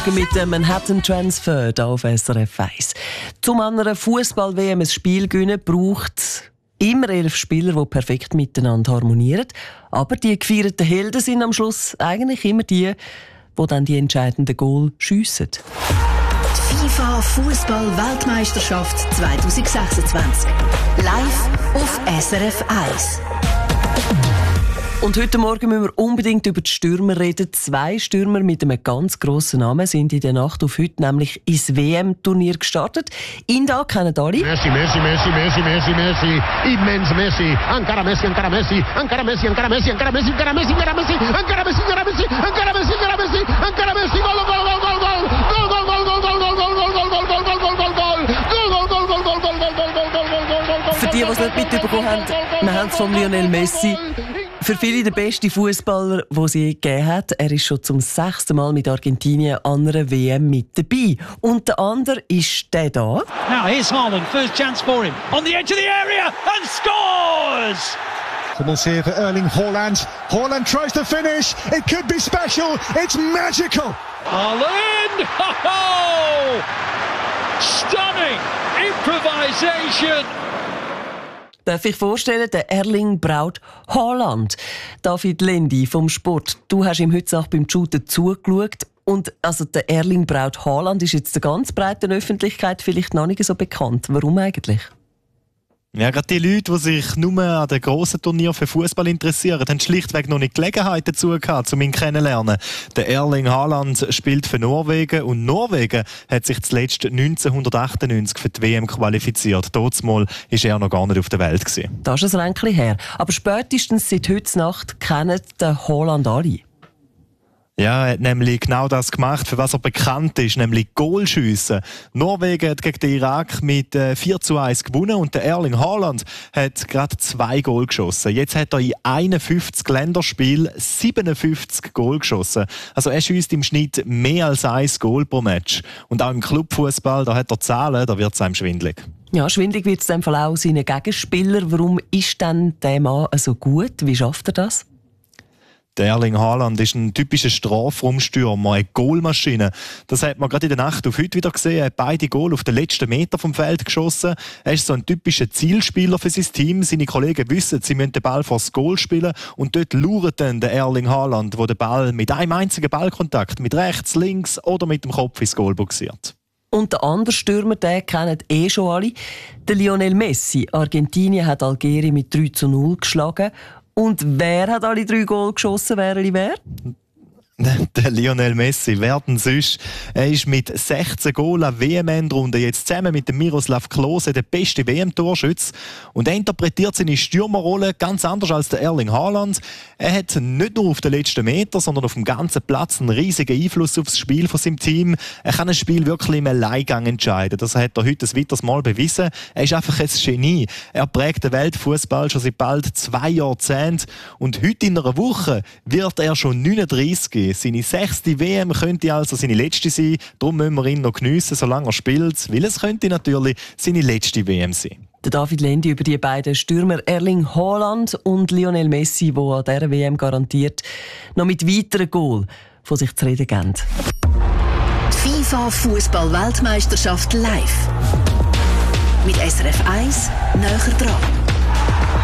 Mit dem Manhattan Transfer hier auf SRF 1. Zum anderen Fußball-WM ein Spiel gewinnen braucht immer 11 Spieler, die perfekt miteinander harmonieren. Aber die gefeierten Helden sind am Schluss eigentlich immer die dann die entscheidenden Goal schiessen. Die FIFA Fußball-Weltmeisterschaft 2026. Live auf SRF 1. Und heute Morgen müssen wir unbedingt über die Stürmer reden. 2 Stürmer mit einem ganz grossen Namen sind in der Nacht auf heute nämlich ins WM-Turnier gestartet. Ihn da kennen alle. Messi, Messi, Messi, Messi, Messi, Messi, immens Messi, ancora Messi, ancora Messi, ancora Messi, ancora Messi, ancora Messi, ancora Messi, ancora Messi, ancora Messi, ancora Messi, ancora Messi, ancora Messi, ancora Messi, gol, gol, gol, gol, gol, gol, gol, gol, gol, gol, gol, gol, gol. Für die, die es nicht mitbekommen haben, wir haben es von Lionel Messi. Für viele der beste Fußballer, den sie je gegeben hat. Er ist schon zum 6. Mal mit Argentinien an einer WM mit dabei. Und der andere ist der da. Now here's Haaland, first chance for him. On the edge of the area and scores! Almost here for Erling Haaland. Haaland tries to finish. It could be special. It's magical. Haaland! Ho-ho! Stunning improvisation! Darf ich vorstellen, der Erling Braut Haaland. David Lendi vom Sport. Du hast ihm heute Nacht beim Shooten zugeschaut. Und also der Erling Braut Haaland ist jetzt der ganz breiten Öffentlichkeit vielleicht noch nicht so bekannt. Warum eigentlich? Ja, gerade die Leute, die sich nur an den grossen Turnieren für Fußball interessieren, haben schlichtweg noch nicht Gelegenheit dazu gehabt, um ihn kennenzulernen. Der Erling Haaland spielt für Norwegen und Norwegen hat sich zuletzt 1998 für die WM qualifiziert. Dazumal war er noch gar nicht auf der Welt. Das ist ein Ränkchen her. Aber spätestens seit heute Nacht kennen den Haaland alle. Ja, er hat nämlich genau das gemacht, für was er bekannt ist, nämlich Goalschiessen. Norwegen hat gegen den Irak mit 4:1 gewonnen und der Erling Haaland hat gerade 2 Goal geschossen. Jetzt hat er in 51 Länderspielen 57 Goal geschossen. Also er schiesst im Schnitt mehr als 1 Goal pro Match. Und auch im Clubfußball, da hat er Zahlen, da wird es einem schwindelig. Ja, schwindelig wird es in dem Fall auch seinen Gegenspieler. Warum ist denn der Mann so gut? Wie schafft er das? Der Erling Haaland ist ein typischer Strafraumstürmer, eine Goalmaschine. Das hat man gerade in der Nacht auf heute wieder gesehen. Er hat beide Goal auf den letzten Meter vom Feld geschossen. Er ist so ein typischer Zielspieler für sein Team. Seine Kollegen wissen, sie müssen den Ball vor das Goal spielen. Und dort lauert dann der Erling Haaland, der den Ball mit einem einzigen Ballkontakt, mit rechts, links oder mit dem Kopf ins Goal boxiert. Und der andere Stürmer, den kennen schon alle. Der Lionel Messi. Argentinien hat Algerien mit 3:0 geschlagen. Und wer hat alle 3 Goal geschossen? Wer? Der Lionel Messi, wer denn sonst? Er ist mit 16 Goal an WM-Endrunde jetzt zusammen mit dem Miroslav Klose der beste WM-Torschütze. Und er interpretiert seine Stürmerrolle ganz anders als der Erling Haaland. Er hat nicht nur auf den letzten Meter, sondern auf dem ganzen Platz einen riesigen Einfluss auf das Spiel von seinem Team. Er kann ein Spiel wirklich im Alleingang entscheiden. Das hat er heute ein weiteres Mal bewiesen. Er ist einfach ein Genie. Er prägt den Weltfußball schon seit bald 2 Jahrzehnten. Und heute in einer Woche wird er schon 39. Seine 6. WM könnte also seine letzte sein. Darum müssen wir ihn noch geniessen, solange er spielt. Weil es könnte natürlich seine letzte WM sein. Der David Lendi über die beiden Stürmer Erling Haaland und Lionel Messi, die an dieser WM garantiert noch mit weiteren Goal von sich zu reden geben. Die FIFA Fußball-Weltmeisterschaft live. Mit SRF 1 näher dran.